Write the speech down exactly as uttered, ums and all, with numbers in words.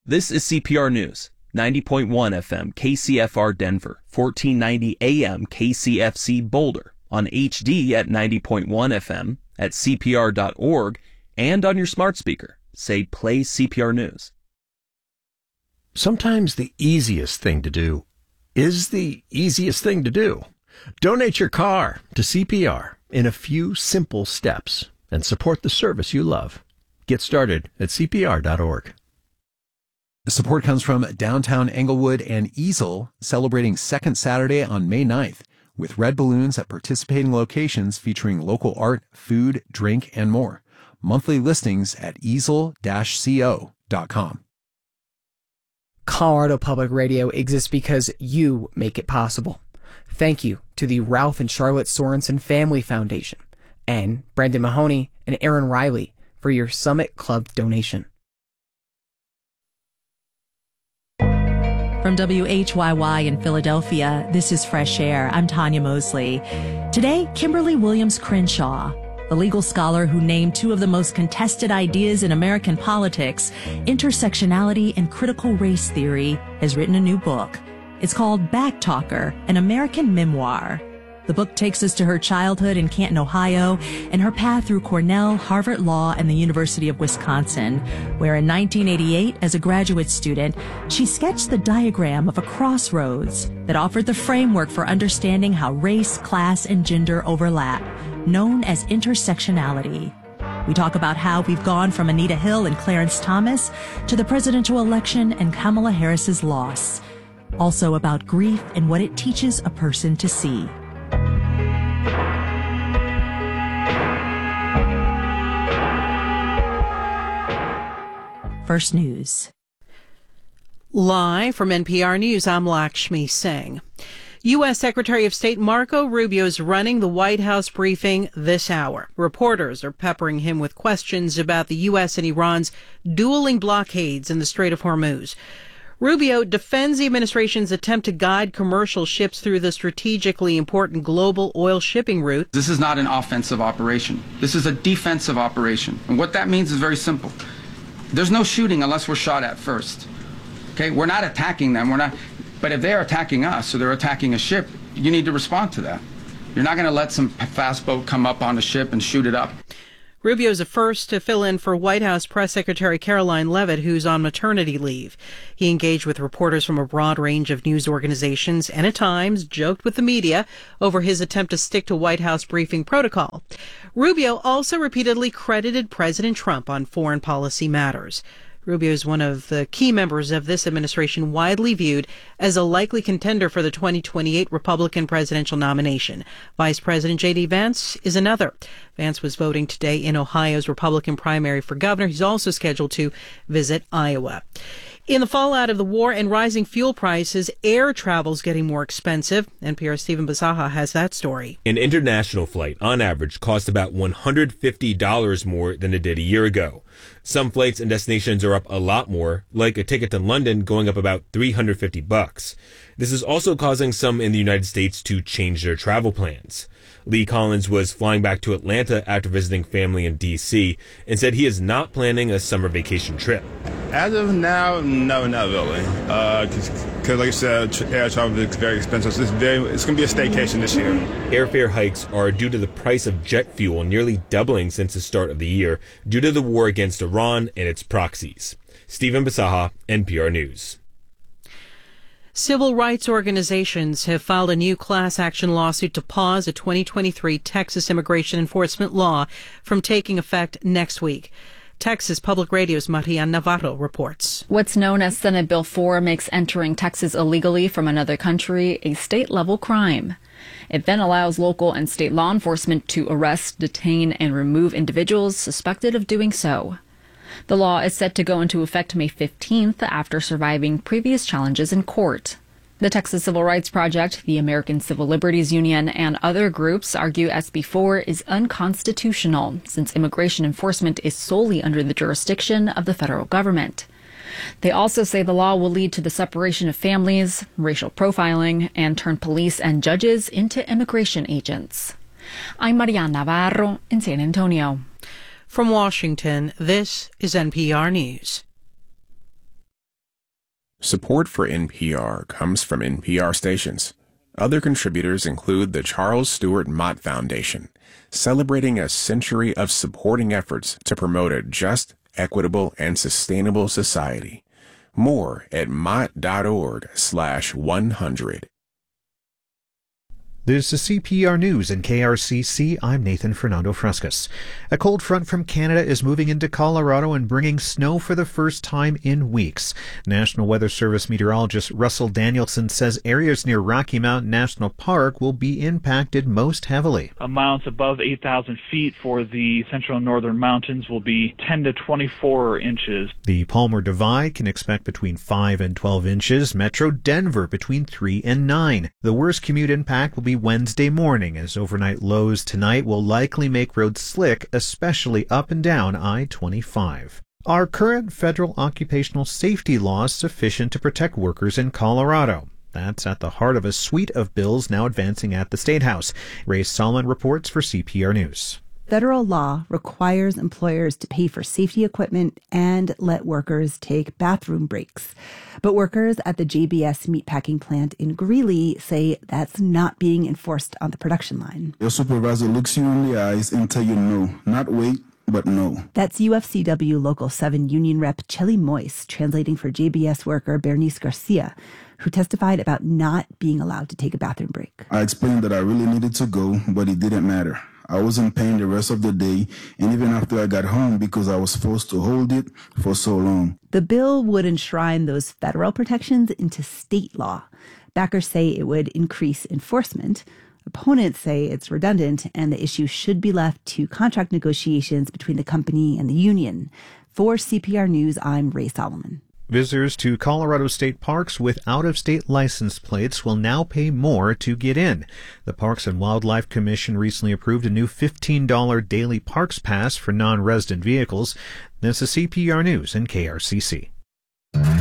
This is C P R News, ninety point one F M K C F R Denver, fourteen ninety A M K C F C Boulder, on H D at ninety point one F M, at C P R dot org, and on your smart speaker. Say play C P R News. Sometimes the easiest thing to do is the easiest thing to do. Donate your car to C P R in a few simple steps and support the service you love. Get started at C P R dot org. Support comes from Downtown Englewood and Easel, celebrating Second Saturday on May ninth with red balloons at participating locations featuring local art, food, drink, and more. Monthly listings at easel dash co dot com. Colorado Public Radio exists because you make it possible. Thank you to the Ralph and Charlotte Sorensen Family Foundation and Brandon Mahoney and Aaron Riley for your Summit Club donation. From W H Y Y in Philadelphia, this is Fresh Air. I'm Tanya Mosley. Today, Kimberly Williams Crenshaw, the legal scholar who named two of the most contested ideas in American politics, intersectionality and critical race theory, has written a new book. It's called Backtalker, an American memoir. The book takes us to her childhood in Canton, Ohio, and her path through Cornell, Harvard Law, and the University of Wisconsin, where in nineteen eighty-eight, as a graduate student, she sketched the diagram of a crossroads that offered the framework for understanding how race, class, and gender overlap, known as intersectionality. We talk about how we've gone from Anita Hill and Clarence Thomas to the presidential election and Kamala Harris's loss. Also about grief and what it teaches a person to see. First News. Live from N P R News, I'm Lakshmi Singh. U S. Secretary of State Marco Rubio is running the White House briefing this hour. Reporters are peppering him with questions about the U S and Iran's dueling blockades in the Strait of Hormuz. Rubio defends the administration's attempt to guide commercial ships through the strategically important global oil shipping route. This is not an offensive operation. This is a defensive operation. And what that means is very simple. There's no shooting unless we're shot at first. Okay, we're not attacking them. We're not. But if they're attacking us or they're attacking a ship, you need to respond to that. You're not going to let some fast boat come up on a ship and shoot it up. Rubio is the first to fill in for White House Press Secretary Caroline Leavitt, who's on maternity leave. He engaged with reporters from a broad range of news organizations and at times joked with the media over his attempt to stick to White House briefing protocol. Rubio also repeatedly credited President Trump on foreign policy matters. Rubio is one of the key members of this administration widely viewed as a likely contender for the twenty twenty-eight Republican presidential nomination. Vice President J D. Vance is another. Vance was voting today in Ohio's Republican primary for governor. He's also scheduled to visit Iowa. In the fallout of the war and rising fuel prices, air travel's getting more expensive. N P R's Stephen Basaha has that story. An international flight, on average, costs about one hundred fifty dollars more than it did a year ago. Some flights and destinations are up a lot more, like a ticket to London going up about three hundred fifty bucks. This is also causing some in the United States to change their travel plans. Lee Collins was flying back to Atlanta after visiting family in D C and said he is not planning a summer vacation trip. As of now, no, not really. Because, uh, like I said, tr- air travel is very expensive. So it's, very, it's going to be a staycation this year. Airfare hikes are due to the price of jet fuel nearly doubling since the start of the year due to the war against Iran and its proxies. Stephen Basaha, N P R News. Civil rights organizations have filed a new class action lawsuit to pause a twenty twenty-three Texas immigration enforcement law from taking effect next week. Texas Public Radio's Marian Navarro reports. What's known as Senate Bill four makes entering Texas illegally from another country a state-level crime. It then allows local and state law enforcement to arrest, detain, and remove individuals suspected of doing so. The law is set to go into effect May fifteenth after surviving previous challenges in court. The Texas Civil Rights Project, the American Civil Liberties Union, and other groups argue S B four is unconstitutional since immigration enforcement is solely under the jurisdiction of the federal government. They also say the law will lead to the separation of families, racial profiling, and turn police and judges into immigration agents. I'm Marian Navarro in San Antonio. From Washington, this is N P R News. Support for N P R comes from N P R stations. Other contributors include the Charles Stewart Mott Foundation, celebrating a century of supporting efforts to promote a just, equitable, and sustainable society. More at mott.org slash 100. This is C P R News and K R C C. I'm Nathan Fernando Frescas. A cold front from Canada is moving into Colorado and bringing snow for the first time in weeks. National Weather Service meteorologist Russell Danielson says areas near Rocky Mountain National Park will be impacted most heavily. Amounts above eight thousand feet for the central and northern mountains will be ten to twenty-four inches. The Palmer Divide can expect between five and twelve inches. Metro Denver between three and nine. The worst commute impact will be Wednesday morning, as overnight lows tonight will likely make roads slick, especially up and down I twenty-five. Are current federal occupational safety laws sufficient to protect workers in Colorado? That's at the heart of a suite of bills now advancing at the State House. Ray Solomon reports for C P R News. Federal law requires employers to pay for safety equipment and let workers take bathroom breaks. But workers at the J B S meatpacking plant in Greeley say that's not being enforced on the production line. Your supervisor looks you in the eyes and tell you no, not wait, but no. That's U F C W Local seven Union Rep Chelly Moyce, translating for J B S worker Bernice Garcia, who testified about not being allowed to take a bathroom break. I explained that I really needed to go, but it didn't matter. I was in pain the rest of the day, and even after I got home, because I was forced to hold it for so long. The bill would enshrine those federal protections into state law. Backers say it would increase enforcement. Opponents say it's redundant, and the issue should be left to contract negotiations between the company and the union. For C P R News, I'm Ray Solomon. Visitors to Colorado state parks with out-of-state license plates will now pay more to get in. The Parks and Wildlife Commission recently approved a new fifteen dollars daily parks pass for non-resident vehicles. This is C P R News and K R C C.